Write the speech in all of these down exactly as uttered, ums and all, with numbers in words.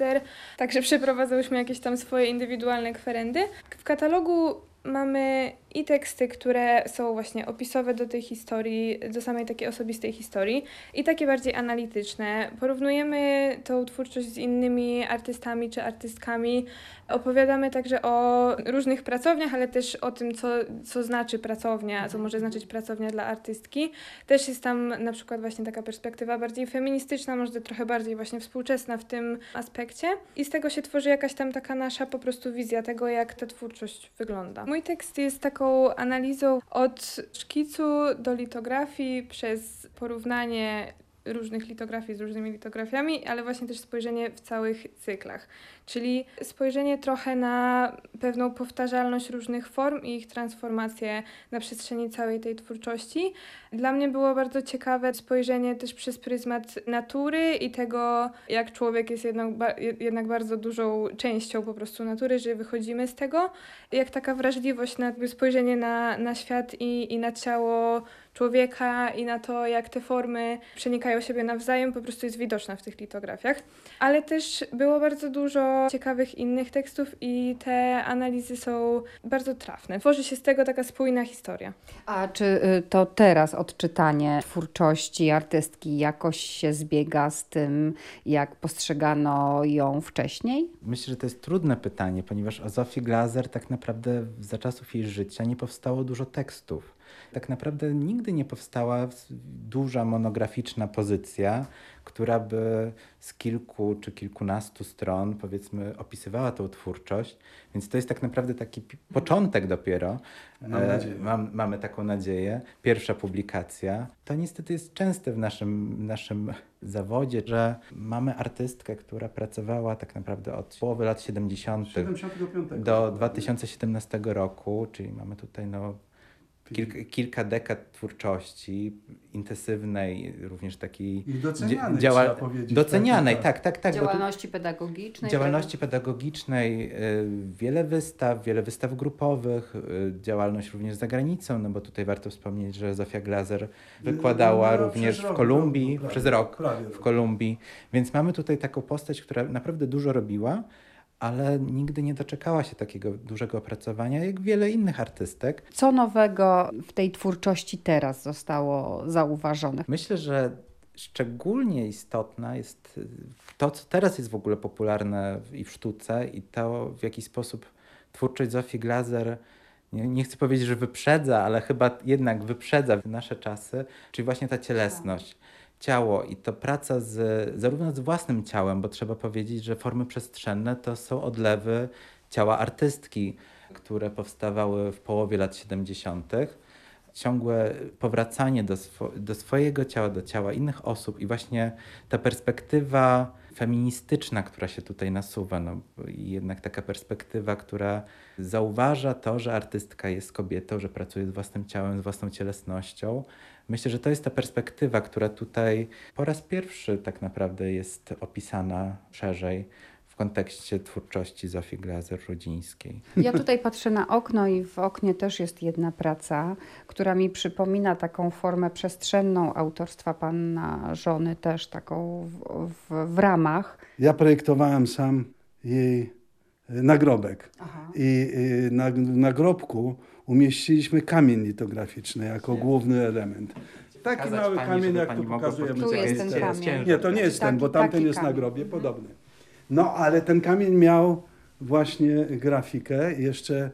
laser, także przeprowadzałyśmy jakieś tam swoje indywidualne kwerendy. W katalogu mamy i teksty, które są właśnie opisowe do tej historii, do samej takiej osobistej historii, i takie bardziej analityczne. Porównujemy tą twórczość z innymi artystami czy artystkami. Opowiadamy także o różnych pracowniach, ale też o tym, co, co znaczy pracownia, co może znaczyć pracownia dla artystki. Też jest tam na przykład właśnie taka perspektywa bardziej feministyczna, może trochę bardziej właśnie współczesna w tym aspekcie. I z tego się tworzy jakaś tam taka nasza po prostu wizja tego, jak ta twórczość wygląda. Mój tekst jest taką analizą od szkicu do litografii przez porównanie różnych litografii z różnymi litografiami, ale właśnie też spojrzenie w całych cyklach. Czyli spojrzenie trochę na pewną powtarzalność różnych form i ich transformację na przestrzeni całej tej twórczości. Dla mnie było bardzo ciekawe spojrzenie też przez pryzmat natury i tego, jak człowiek jest jednak, ba- jednak bardzo dużą częścią po prostu natury, że wychodzimy z tego. Jak taka wrażliwość, na jakby spojrzenie na, na świat i, i na ciało człowieka i na to, jak te formy przenikają siebie nawzajem, po prostu jest widoczna w tych litografiach. Ale też było bardzo dużo ciekawych innych tekstów i te analizy są bardzo trafne. Tworzy się z tego taka spójna historia. A czy to teraz odczytanie twórczości artystki jakoś się zbiega z tym, jak postrzegano ją wcześniej? Myślę, że to jest trudne pytanie, ponieważ o Zofii Glaser tak naprawdę za czasów jej życia nie powstało dużo tekstów. Tak naprawdę nigdy nie powstała duża monograficzna pozycja, która by z kilku czy kilkunastu stron, powiedzmy, opisywała tą twórczość. Więc to jest tak naprawdę taki początek dopiero. Mam nadzieję. Mam, mamy taką nadzieję. Pierwsza publikacja. To niestety jest częste w naszym, naszym zawodzie, że mamy artystkę, która pracowała tak naprawdę od połowy lat siedemdziesiątych siedemdziesiątego piątego do dwa tysiące siedemnastego roku, czyli mamy tutaj no Kilka, kilka dekad twórczości intensywnej, również takiej I docenianej, działa- trzeba powiedzieć. docenianej, tak, tak, tak, tak. bo tu- Działalności pedagogicznej. Działalności pedagogicznej, y, wiele wystaw, wiele wystaw grupowych, y, działalność również za granicą, no bo tutaj warto wspomnieć, że Zofia Glaser wykładała No, no, również przez w rok, Kolumbii, prawie, przez rok prawie w rok. Kolumbii, więc mamy tutaj taką postać, która naprawdę dużo robiła, ale nigdy nie doczekała się takiego dużego opracowania, jak wiele innych artystek. Co nowego w tej twórczości teraz zostało zauważone? Myślę, że szczególnie istotna jest to, co teraz jest w ogóle popularne i w sztuce, i to, w jaki sposób twórczość Zofii Glaser, nie, nie chcę powiedzieć, że wyprzedza, ale chyba jednak wyprzedza nasze czasy, czyli właśnie ta cielesność. Ciało i to praca z, zarówno z własnym ciałem, bo trzeba powiedzieć, że formy przestrzenne to są odlewy ciała artystki, które powstawały w połowie lat siedemdziesiątych. Ciągłe powracanie do, swo- do swojego ciała, do ciała innych osób i właśnie ta perspektywa feministyczna, która się tutaj nasuwa, no i jednak taka perspektywa, która zauważa to, że artystka jest kobietą, że pracuje z własnym ciałem, z własną cielesnością. Myślę, że to jest ta perspektywa, która tutaj po raz pierwszy tak naprawdę jest opisana szerzej w kontekście twórczości Zofii Glaser-Rudzińskiej. Ja tutaj patrzę na okno i w oknie też jest jedna praca, która mi przypomina taką formę przestrzenną autorstwa pana żony, też taką w, w, w ramach. Ja projektowałem sam jej nagrobek. Aha. I y, na nagrobku umieściliśmy kamień litograficzny jako główny element. Taki Pokazać mały pani, kamień, żeby jak pani tu mogła pokazujemy. Tu jest teraz. ten kamień. Nie, to nie jest ten, Taki- bo tamten taki jest na kamień. grobie, podobny. No, ale ten kamień miał właśnie grafikę, jeszcze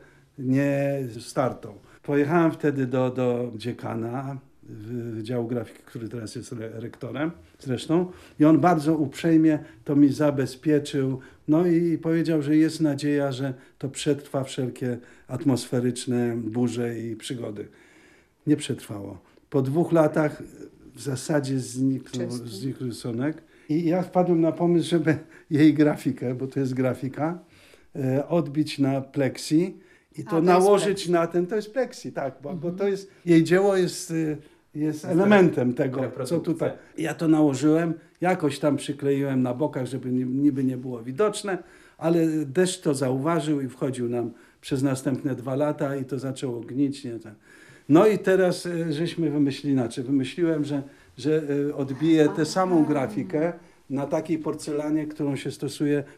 nie startą. Pojechałem wtedy do, do dziekana Wydziału Grafiki, który teraz jest re- rektorem zresztą, i on bardzo uprzejmie to mi zabezpieczył, no i powiedział, że jest nadzieja, że to przetrwa wszelkie atmosferyczne burze i przygody. Nie przetrwało. Po dwóch latach w zasadzie znikł, Czysty. znikł rysunek i ja wpadłem na pomysł, żeby jej grafikę, bo to jest grafika, e, odbić na pleksji i to A, to jest nałożyć pleksji. na ten, to jest pleksji, tak, bo, bo to jest, jej dzieło jest, y, jest elementem tego, co tutaj. Ja to nałożyłem, jakoś tam przykleiłem na bokach, żeby ni- niby nie było widoczne, ale deszcz to zauważył i wchodził nam przez następne dwa lata i to zaczęło gnić. Nie, tak. No i teraz y, żeśmy wymyślili inaczej. Wymyśliłem, że, że y, odbiję tę samą grafikę na takiej porcelanie, którą się stosuje